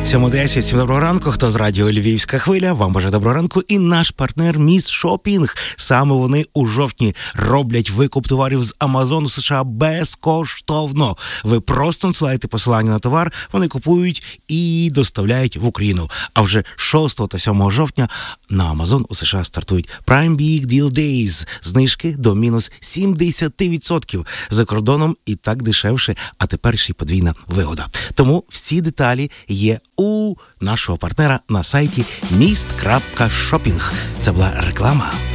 7:10. Всім доброго ранку. Хто з радіо Львівська хвиля, вам бажає доброго ранку. І наш партнер Міс Шопінг. Саме вони у жовтні роблять викуп товарів з Амазону США безкоштовно. Ви просто надсилаєте посилання на товар, вони купують і доставляють в Україну. А вже 6 та 7 жовтня на Амазон у США стартують Prime Big Deal Days. Знижки до мінус 70%. За кордоном і так дешевше, а тепер ще й подвійна вигода. Тому всі деталі є у нашого партнера на сайті mist.shopping. Це була реклама.